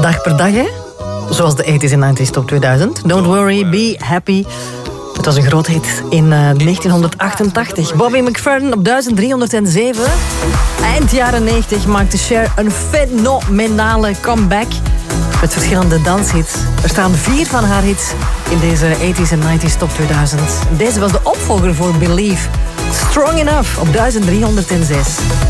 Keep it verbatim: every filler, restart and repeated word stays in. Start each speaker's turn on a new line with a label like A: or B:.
A: Dag per dag, hè? Zoals de tachtiger en negentiger Top tweeduizend. Don't worry, be happy. Het was een groot hit in uh, negentien achtentachtig. Bobby McFerrin op duizend driehonderdzeven. Eind jaren negentig maakte Cher een fenomenale comeback met verschillende danshits. Er staan vier van haar hits in deze tachtiger en negentiger Top tweeduizend. Deze was de opvolger voor Believe. Strong Enough op duizend driehonderdzes.